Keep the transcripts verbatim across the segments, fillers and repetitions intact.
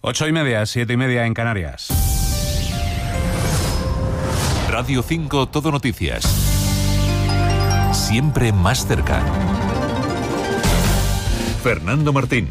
Ocho y media, siete y media en Canarias. Radio cinco Todo Noticias. Siempre más cerca. Fernando Martín.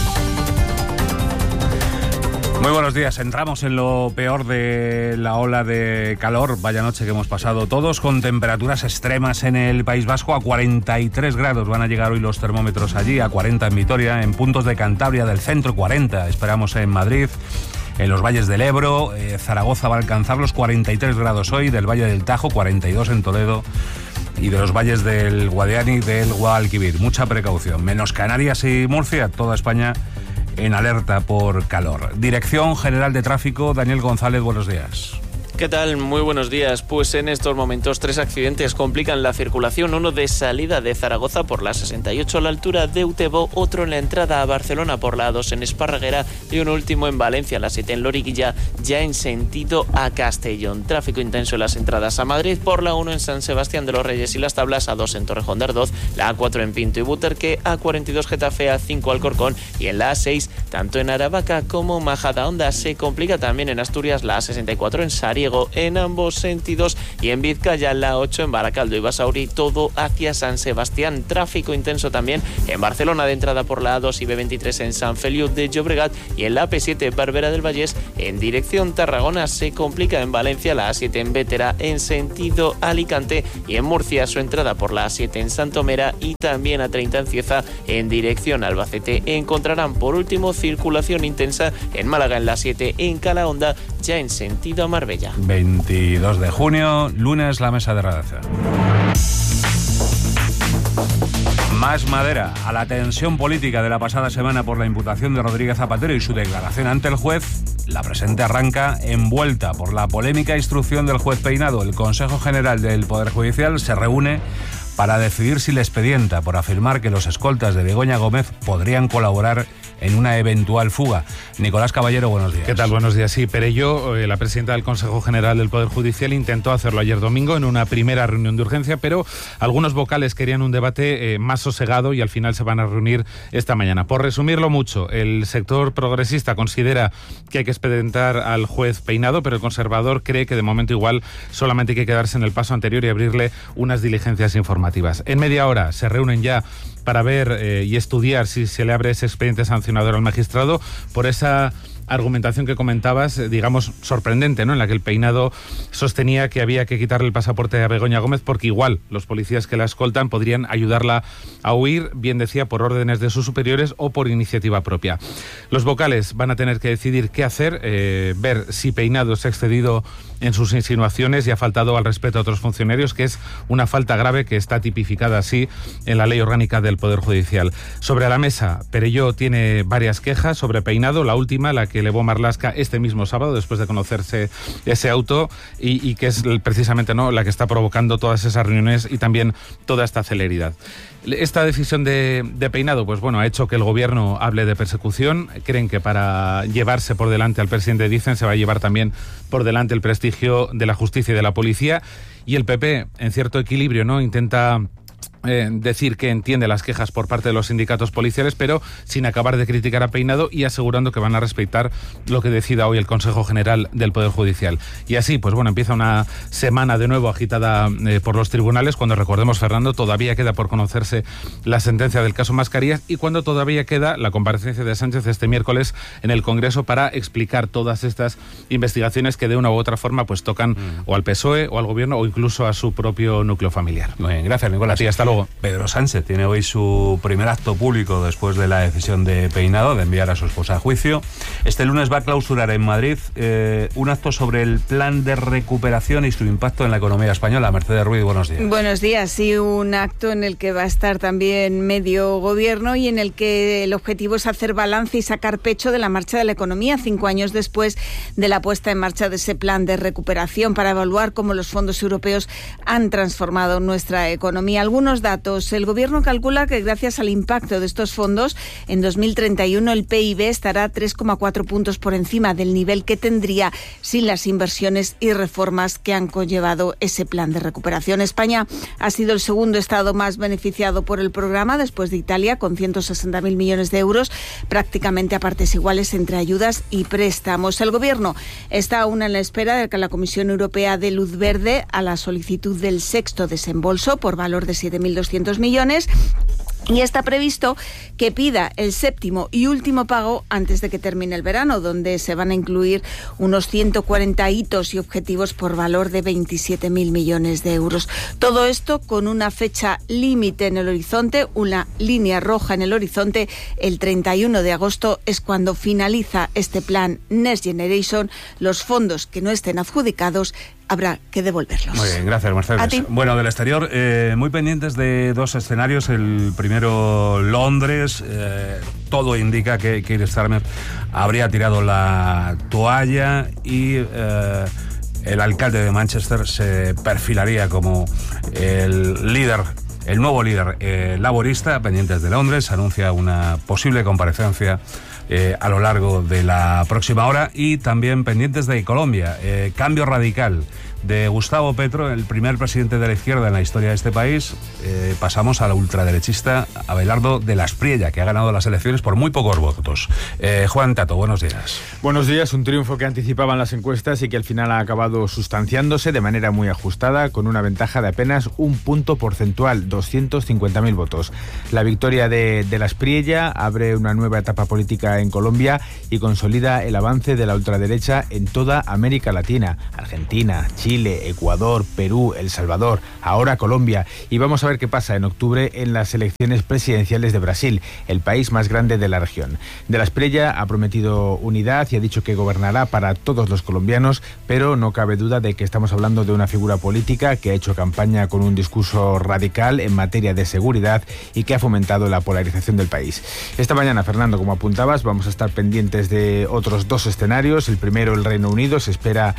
Muy buenos días. Entramos en lo peor de la ola de calor. Vaya noche que hemos pasado todos, con temperaturas extremas en el País Vasco. A cuarenta y tres grados van a llegar hoy los termómetros allí, a cuarenta en Vitoria, en puntos de Cantabria del centro, cuarenta esperamos en Madrid, en los valles del Ebro. eh, Zaragoza va a alcanzar los cuarenta y tres grados hoy, del Valle del Tajo, cuarenta y dos en Toledo, y de los valles del Guadiana y del Guadalquivir. Mucha precaución, menos Canarias y Murcia, toda España en alerta por calor. Dirección General de Tráfico, Daniel González, buenos días. ¿Qué tal? Muy buenos días. Pues en estos momentos tres accidentes complican la circulación. Uno de salida de Zaragoza por la sesenta y ocho a la altura de Utebo, otro en la entrada a Barcelona por la A dos en Esparraguera y un último en Valencia, la siete en Loriguilla, ya en sentido a Castellón. Tráfico intenso en las entradas a Madrid por la uno en San Sebastián de los Reyes y Las Tablas, A dos en Torrejón de Ardoz, la A cuatro en Pinto y Butarque, A cuarenta y dos Getafe, A cinco Alcorcón y en la A seis, tanto en Aravaca como Majadahonda. Se complica también en Asturias la A sesenta y cuatro en Sariego en ambos sentidos y en Vizcaya la ocho en Baracaldo y Basauri, todo hacia San Sebastián. Tráfico intenso también en Barcelona de entrada por la A dos y B veintitrés en San Feliu de Llobregat y en la A P siete Barbera del Vallés en dirección Tarragona. Se complica en Valencia la A siete en Bétera en sentido Alicante y en Murcia su entrada por la A siete en Santomera y también A treinta en Cieza en dirección Albacete. Encontrarán por último circulación intensa en Málaga en la siete en Calahonda, ya en sentido a Marbella. veintidós de junio, lunes, la mesa de redacción. Más madera a la tensión política de la pasada semana por la imputación de Rodríguez Zapatero y su declaración ante el juez. La presente arranca envuelta por la polémica instrucción del juez Peinado. El Consejo General del Poder Judicial se reúne para decidir si le expedienta por afirmar que los escoltas de Begoña Gómez podrían colaborar en una eventual fuga. Nicolás Caballero, buenos días. ¿Qué tal? Buenos días. Sí, Perello, eh, la presidenta del Consejo General del Poder Judicial, intentó hacerlo ayer domingo en una primera reunión de urgencia, pero algunos vocales querían un debate eh, más sosegado y al final se van a reunir esta mañana. Por resumirlo mucho, el sector progresista considera que hay que expedientar al juez Peinado, pero el conservador cree que de momento igual solamente hay que quedarse en el paso anterior y abrirle unas diligencias informativas. En media hora se reúnen ya para ver eh, y estudiar si se le abre ese expediente sancionador al magistrado por esa argumentación que comentabas, digamos, sorprendente, ¿no?, en la que el Peinado sostenía que había que quitarle el pasaporte a Begoña Gómez porque igual los policías que la escoltan podrían ayudarla a huir, bien decía, por órdenes de sus superiores o por iniciativa propia. Los vocales van a tener que decidir qué hacer, eh, ver si Peinado se ha excedido en sus insinuaciones y ha faltado al respeto a otros funcionarios, que es una falta grave que está tipificada así en la Ley Orgánica del Poder Judicial. Sobre la mesa, Perello tiene varias quejas sobre Peinado, la última, la que elevó Marlaska este mismo sábado después de conocerse ese auto y, y que es precisamente, ¿no?, la que está provocando todas esas reuniones y también toda esta celeridad. Esta decisión de, de Peinado, pues bueno, ha hecho que el gobierno hable de persecución. Creen que para llevarse por delante al presidente, dicen, se va a llevar también por delante el prestigio de la justicia y de la policía. Y el P P, en cierto equilibrio, ¿no?, intenta Eh, decir que entiende las quejas por parte de los sindicatos policiales, pero sin acabar de criticar a Peinado y asegurando que van a respetar lo que decida hoy el Consejo General del Poder Judicial. Y así, pues bueno, empieza una semana de nuevo agitada eh, por los tribunales, cuando, recordemos, Fernando, todavía queda por conocerse la sentencia del caso Mascarillas y cuando todavía queda la comparecencia de Sánchez este miércoles en el Congreso para explicar todas estas investigaciones que de una u otra forma pues tocan mm. o al P S O E o al Gobierno o incluso a su propio núcleo familiar. Muy bien, gracias, Nicolás. Y hasta luego. Pedro Sánchez tiene hoy su primer acto público después de la decisión de Peinado de enviar a su esposa a juicio. Este lunes va a clausurar en Madrid eh, un acto sobre el plan de recuperación y su impacto en la economía española. Mercedes Ruiz, buenos días. Buenos días. Sí, un acto en el que va a estar también medio gobierno y en el que el objetivo es hacer balance y sacar pecho de la marcha de la economía cinco años después de la puesta en marcha de ese plan de recuperación, para evaluar cómo los fondos europeos han transformado nuestra economía. Algunos Otros datos. El Gobierno calcula que gracias al impacto de estos fondos, en dos mil treinta y uno el P I B estará tres coma cuatro puntos por encima del nivel que tendría sin las inversiones y reformas que han conllevado ese plan de recuperación. España ha sido el segundo estado más beneficiado por el programa, después de Italia, con ciento sesenta mil millones de euros, prácticamente a partes iguales entre ayudas y préstamos. El Gobierno está aún en la espera de que la Comisión Europea dé luz verde a la solicitud del sexto desembolso por valor de siete mil doscientos millones. Y está previsto que pida el séptimo y último pago antes de que termine el verano, donde se van a incluir unos ciento cuarenta hitos y objetivos por valor de veintisiete mil millones de euros. Todo esto con una fecha límite en el horizonte, una línea roja en el horizonte. El treinta y uno de agosto es cuando finaliza este plan Next Generation. Los fondos que no estén adjudicados habrá que devolverlos. Muy bien, gracias, Mercedes. A ti. Bueno, del exterior, eh, muy pendientes de dos escenarios. El primero, Londres. Eh, todo indica que Keir Starmer habría tirado la toalla y eh, el alcalde de Manchester se perfilaría como el líder, el nuevo líder eh, laborista. Pendientes de Londres, anuncia una posible comparecencia Eh, a lo largo de la próxima hora. Y también pendientes de Colombia, eh, cambio radical de Gustavo Petro, el primer presidente de la izquierda en la historia de este país. Eh, pasamos a la ultraderechista Abelardo de la Espriella, que ha ganado las elecciones por muy pocos votos. Eh, Juan Tato, buenos días. Buenos días, un triunfo que anticipaban las encuestas y que al final ha acabado sustanciándose de manera muy ajustada, con una ventaja de apenas un punto porcentual, doscientos cincuenta mil votos. La victoria de, de la Espriella abre una nueva etapa política en Colombia y consolida el avance de la ultraderecha en toda América Latina, Argentina, Chile, Chile, Ecuador, Perú, El Salvador, ahora Colombia. Y vamos a ver qué pasa en octubre en las elecciones presidenciales de Brasil, el país más grande de la región. De la Espriella ha prometido unidad y ha dicho que gobernará para todos los colombianos, pero no cabe duda de que estamos hablando de una figura política que ha hecho campaña con un discurso radical en materia de seguridad y que ha fomentado la polarización del país. Esta mañana, Fernando, como apuntabas, vamos a estar pendientes de otros dos escenarios. El primero, el Reino Unido. Se espera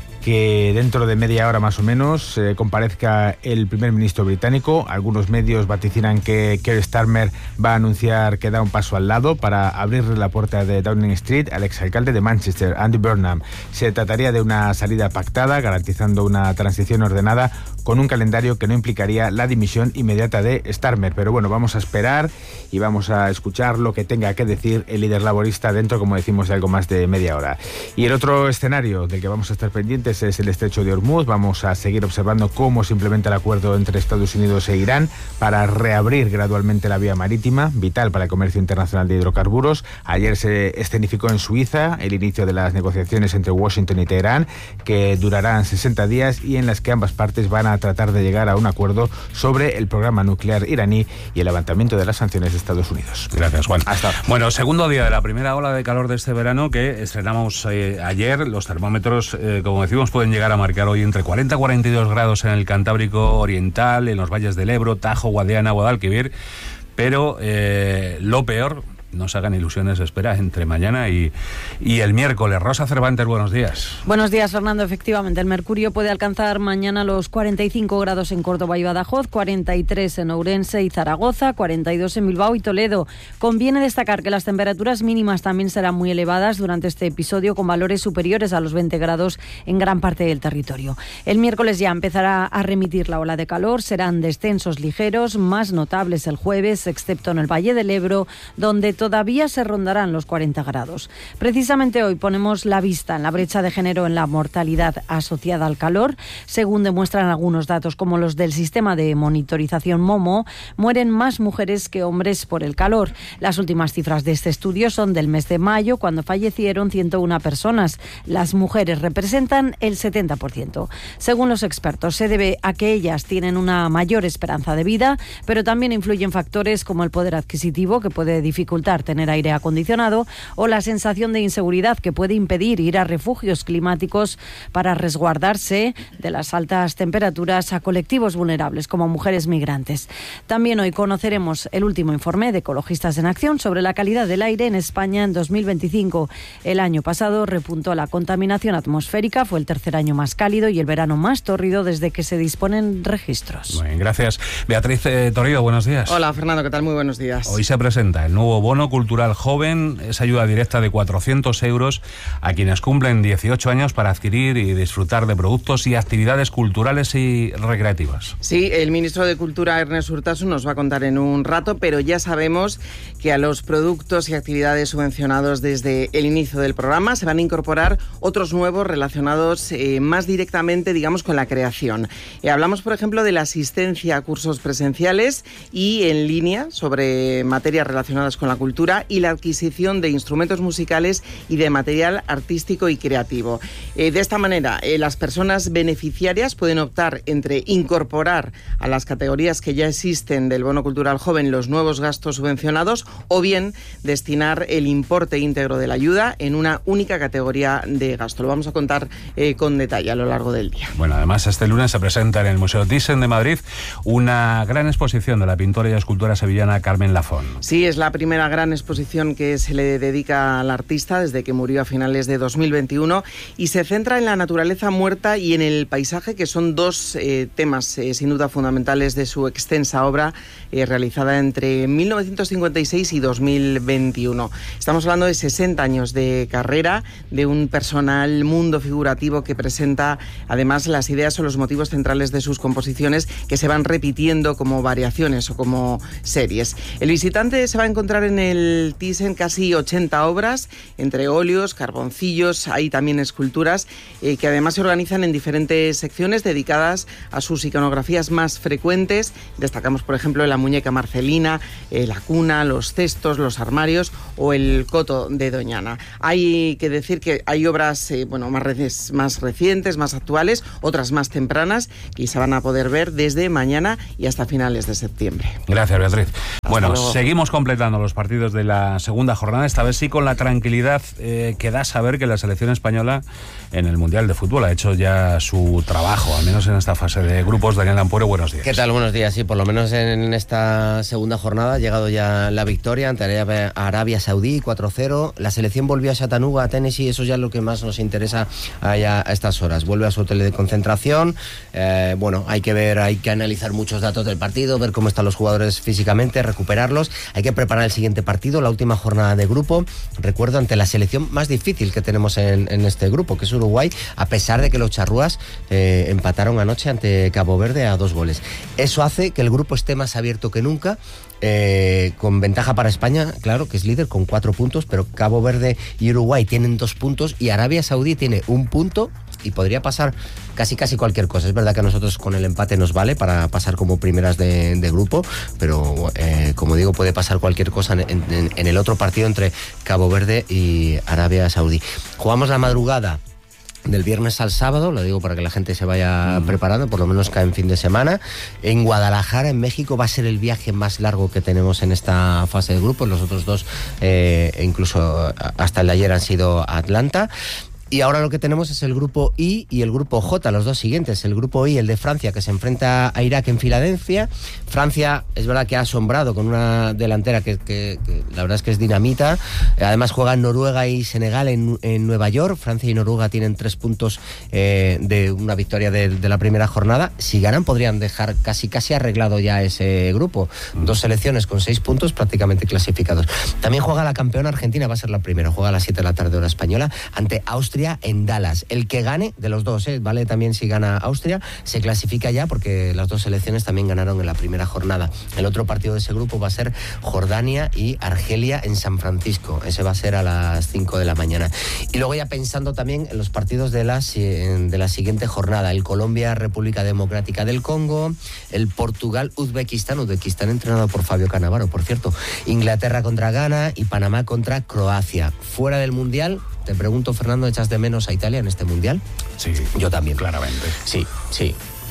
que dentro de media hora más o menos eh, comparezca el primer ministro británico. Algunos medios vaticinan que Keir Starmer va a anunciar que da un paso al lado para abrirle la puerta de Downing Street al exalcalde de Manchester, Andy Burnham. Se trataría de una salida pactada, garantizando una transición ordenada con un calendario que no implicaría la dimisión inmediata de Starmer. Pero bueno, vamos a esperar y vamos a escuchar lo que tenga que decir el líder laborista dentro, como decimos, de algo más de media hora. Y el otro escenario del que vamos a estar pendientes es el estrecho de Hormuz. Vamos a seguir observando cómo se implementa el acuerdo entre Estados Unidos e Irán para reabrir gradualmente la vía marítima, vital para el comercio internacional de hidrocarburos. Ayer se escenificó en Suiza el inicio de las negociaciones entre Washington y Teherán, que durarán sesenta días y en las que ambas partes van a tratar de llegar a un acuerdo sobre el programa nuclear iraní y el levantamiento de las sanciones de Estados Unidos. Gracias, Juan. Hasta ahora. Bueno, segundo día de la primera ola de calor de este verano que estrenamos eh, ayer. Los termómetros, eh, como decimos, pueden llegar a marcar hoy entre cuarenta y cuarenta y dos grados en el Cantábrico Oriental, en los valles del Ebro, Tajo, Guadiana, Guadalquivir, pero eh, lo peor, no se hagan ilusiones, espera entre mañana y, y el miércoles. Rosa Cervantes, buenos días. Buenos días, Fernando. Efectivamente, el mercurio puede alcanzar mañana los cuarenta y cinco grados en Córdoba y Badajoz, cuarenta y tres en Ourense y Zaragoza, cuarenta y dos en Bilbao y Toledo. Conviene destacar que las temperaturas mínimas también serán muy elevadas durante este episodio, con valores superiores a los veinte grados en gran parte del territorio. El miércoles ya empezará a remitir la ola de calor, serán descensos ligeros, más notables el jueves, excepto en el Valle del Ebro, donde todavía se rondarán los cuarenta grados. Precisamente hoy ponemos la vista en la brecha de género en la mortalidad asociada al calor. Según demuestran algunos datos como los del sistema de monitorización MOMO, mueren más mujeres que hombres por el calor. Las últimas cifras de este estudio son del mes de mayo, cuando fallecieron ciento una personas. Las mujeres representan el setenta por ciento. Según los expertos, se debe a que ellas tienen una mayor esperanza de vida, pero también influyen factores como el poder adquisitivo, que puede dificultar evitar tener aire acondicionado, o la sensación de inseguridad que puede impedir ir a refugios climáticos para resguardarse de las altas temperaturas a colectivos vulnerables como mujeres migrantes. También hoy conoceremos el último informe de Ecologistas en Acción sobre la calidad del aire en España en dos mil veinticinco. El año pasado repuntó la contaminación atmosférica, fue el tercer año más cálido y el verano más tórrido desde que se disponen registros. Muy bien, gracias. Beatriz eh, Torrido, buenos días. Hola Fernando, ¿qué tal? Muy buenos días. Hoy se presenta el nuevo bono cultural joven, esa ayuda directa de cuatrocientos euros a quienes cumplen dieciocho años para adquirir y disfrutar de productos y actividades culturales y recreativas. Sí, el ministro de Cultura, Ernest Urtasun, nos va a contar en un rato, pero ya sabemos que a los productos y actividades subvencionados desde el inicio del programa se van a incorporar otros nuevos relacionados eh, más directamente, digamos, con la creación. Eh, hablamos, por ejemplo, de la asistencia a cursos presenciales y en línea sobre materias relacionadas con la cultura y la adquisición de instrumentos musicales y de material artístico y creativo. Eh, de esta manera, eh, las personas beneficiarias pueden optar entre incorporar a las categorías que ya existen del bono cultural joven los nuevos gastos subvencionados o bien destinar el importe íntegro de la ayuda en una única categoría de gasto. Lo vamos a contar eh, con detalle a lo largo del día. Bueno, además este lunes se presenta en el Museo Thyssen de Madrid una gran exposición de la pintora y escultora sevillana Carmen Lafón. Sí, es la primera gran exposición que se le dedica al artista desde que murió a finales de dos mil veintiuno y se centra en la naturaleza muerta y en el paisaje, que son dos eh, temas eh, sin duda fundamentales de su extensa obra eh, realizada entre mil novecientos cincuenta y seis y dos mil veintiuno. Estamos hablando de sesenta años de carrera, de un personal mundo figurativo que presenta además las ideas o los motivos centrales de sus composiciones que se van repitiendo como variaciones o como series. El visitante se va a encontrar en el Thyssen casi ochenta obras, entre óleos, carboncillos, hay también esculturas eh, que además se organizan en diferentes secciones dedicadas a sus iconografías más frecuentes. Destacamos, por ejemplo, la muñeca marcelina, eh, la cuna, los cestos, los armarios o el coto de Doñana. Hay que decir que hay obras eh, bueno, más, re más recientes, más actuales, otras más tempranas, que se van a poder ver desde mañana y hasta finales de septiembre. Gracias, Beatriz. Hasta bueno, luego. Seguimos completando los partidos de la segunda jornada, esta vez sí con la tranquilidad eh, que da saber que la selección española en el Mundial de Fútbol ha hecho ya su trabajo, al menos en esta fase de grupos. Daniel Ampuero, buenos días. ¿Qué tal? Buenos días. Sí, por lo menos en esta segunda jornada ha llegado ya la victoria ante Arabia Saudí, cuatro cero. La selección volvió a Chattanooga, a Tennessee, eso ya es lo que más nos interesa allá a estas horas. Vuelve a su hotel de concentración. Eh, bueno, hay que ver, hay que analizar muchos datos del partido, ver cómo están los jugadores físicamente, recuperarlos. Hay que preparar el siguiente partido, la última jornada de grupo. Recuerdo, ante la selección más difícil que tenemos en, en este grupo, que es Uruguay, a pesar de que los charrúas eh, empataron anoche ante Cabo Verde a dos goles. Eso hace que el grupo esté más abierto que nunca, eh, con ventaja para España, claro, que es líder con cuatro puntos, pero Cabo Verde y Uruguay tienen dos puntos y Arabia Saudí tiene un punto y podría pasar casi casi cualquier cosa. Es verdad que a nosotros con el empate nos vale para pasar como primeras de, de grupo, pero eh, como digo, puede pasar cualquier cosa en, en, en el otro partido entre Cabo Verde y Arabia Saudí. Jugamos la madrugada del viernes al sábado, lo digo para que la gente se vaya uh-huh. preparando, por lo menos cae en fin de semana. En Guadalajara, en México, va a ser el viaje más largo que tenemos en esta fase de grupos. Los otros dos, eh, incluso hasta el de ayer, han sido Atlanta. Y ahora lo que tenemos es el grupo I y el grupo J, los dos siguientes. El grupo I, el de Francia, que se enfrenta a Irak en Filadelfia. Francia, es verdad que ha asombrado con una delantera que, que, que la verdad es que es dinamita. Además juegan Noruega y Senegal en, en Nueva York. Francia y Noruega tienen tres puntos eh, de una victoria de, de la primera jornada. Si ganan podrían dejar casi casi arreglado ya ese grupo. Dos selecciones con seis puntos prácticamente clasificados. También juega la campeona Argentina, va a ser la primera. Juega a las siete de la tarde hora española ante Austria en Dallas. El que gane de los dos, ¿eh? Vale, también si gana Austria, se clasifica ya porque las dos selecciones también ganaron en la primera jornada. El otro partido de ese grupo va a ser Jordania y Argelia en San Francisco. Ese va a ser a las cinco de la mañana. Y luego ya pensando también en los partidos de la, de la siguiente jornada. El Colombia-República Democrática del Congo, el Portugal-Uzbekistán, Uzbekistán entrenado por Fabio Cannavaro, por cierto. Inglaterra contra Ghana y Panamá contra Croacia. Fuera del Mundial, te pregunto, Fernando, ¿echas de menos a Italia en este Mundial? Sí. Yo también. Claramente. Sí, sí.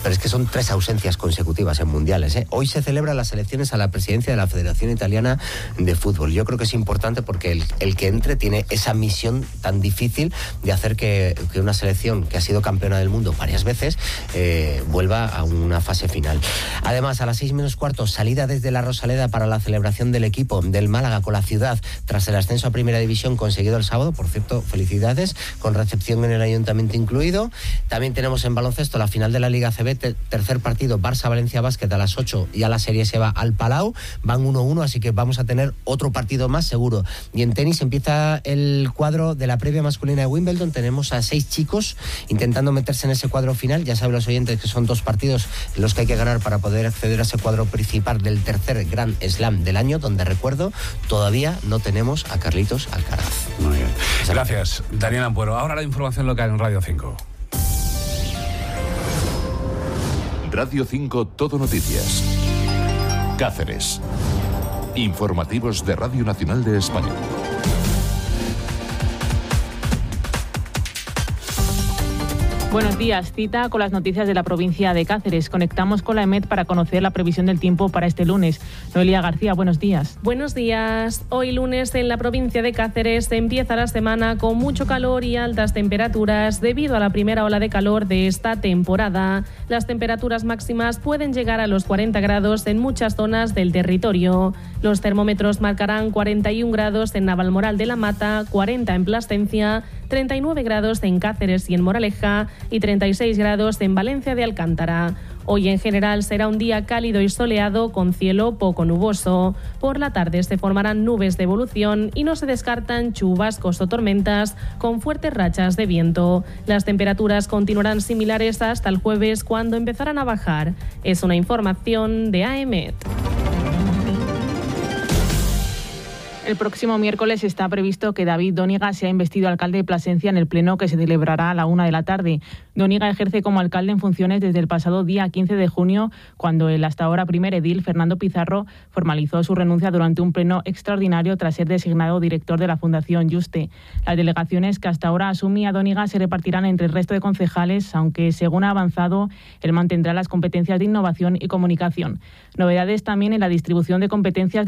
pero es que son tres ausencias consecutivas en mundiales, ¿eh? Hoy se celebran las elecciones a la presidencia de la Federación Italiana de Fútbol. Yo creo que es importante porque el, el que entre tiene esa misión tan difícil de hacer que, que una selección que ha sido campeona del mundo varias veces eh, vuelva a una fase final. Además, a las seis menos cuarto, salida desde la Rosaleda para la celebración del equipo del Málaga con la ciudad tras el ascenso a Primera División conseguido el sábado. Por cierto, felicidades, con recepción en el Ayuntamiento incluido. También tenemos en baloncesto la final de la Liga A C B, te, tercer partido, Barça-Valencia Basket a las ocho, y a la serie se va al Palau, van uno uno, así que vamos a tener otro partido más seguro. Y en tenis empieza el cuadro de la previa masculina de Wimbledon, tenemos a seis chicos intentando meterse en ese cuadro final. Ya saben los oyentes que son dos partidos los que hay que ganar para poder acceder a ese cuadro principal del tercer Grand Slam del año, donde, recuerdo, todavía no tenemos a Carlitos Alcaraz. Muy bien. Gracias, Daniel Ampuero. Ahora la información local en Radio cinco. Radio cinco Todo Noticias. Cáceres. Informativos de Radio Nacional de España. Buenos días. Cita con las noticias de la provincia de Cáceres. Conectamos con la EMET para conocer la previsión del tiempo para este lunes. Noelia García, buenos días. Buenos días. Hoy lunes en la provincia de Cáceres se empieza la semana con mucho calor y altas temperaturas debido a la primera ola de calor de esta temporada. Las temperaturas máximas pueden llegar a los cuarenta grados en muchas zonas del territorio. Los termómetros marcarán cuarenta y un grados en Navalmoral de la Mata, cuarenta en Plasencia, treinta y nueve grados en Cáceres y en Moraleja y treinta y seis grados en Valencia de Alcántara. Hoy en general será un día cálido y soleado con cielo poco nuboso. Por la tarde se formarán nubes de evolución y no se descartan chubascos o tormentas con fuertes rachas de viento. Las temperaturas continuarán similares hasta el jueves, cuando empezarán a bajar. Es una información de A E M E T. El próximo miércoles está previsto que David Dóniga sea investido alcalde de Plasencia en el pleno que se celebrará a la una de la tarde. Dóniga ejerce como alcalde en funciones desde el pasado día quince de junio, cuando el hasta ahora primer edil, Fernando Pizarro, formalizó su renuncia durante un pleno extraordinario tras ser designado director de la Fundación Juste. Las delegaciones que hasta ahora asumía Dóniga se repartirán entre el resto de concejales, aunque, según ha avanzado, él mantendrá las competencias de innovación y comunicación. Novedades también en la distribución de competencias